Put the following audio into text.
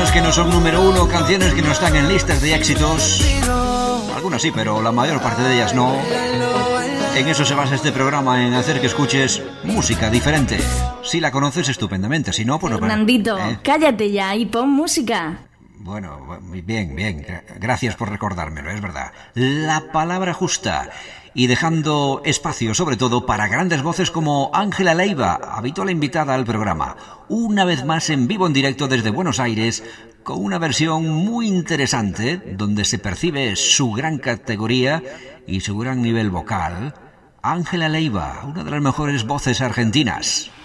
Temas que no son número uno, canciones que no están en listas de éxitos. Algunas sí, pero la mayor parte de ellas no. En eso se basa este programa, en hacer que escuches música diferente. Si la conoces, estupendamente. Si no, pues no. Fernandito, cállate ya y pon música. Bueno, bien. Gracias por recordármelo, es verdad. La palabra justa. Y dejando espacio, sobre todo, para grandes voces como Ángela Leiva, habitual invitada al programa. Una vez más en vivo en directo desde Buenos Aires, con una versión muy interesante, donde se percibe su gran categoría y su gran nivel vocal. Ángela Leiva, una de las mejores voces argentinas.